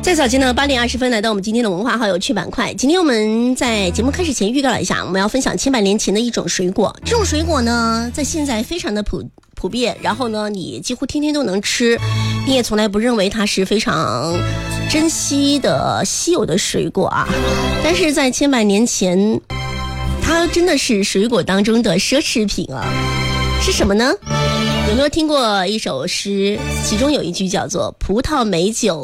在早间呢8点20分来到我们今天的文化好有趣板块。今天我们在节目开始前预告了一下，我们要分享千百年前的一种水果。这种水果呢，在现在非常的普遍，然后呢，你几乎天天都能吃，你也从来不认为它是非常珍稀的稀有的水果啊。但是在千百年前，它真的是水果当中的奢侈品啊。是什么呢？有没有听过一首诗？其中有一句叫做“葡萄美酒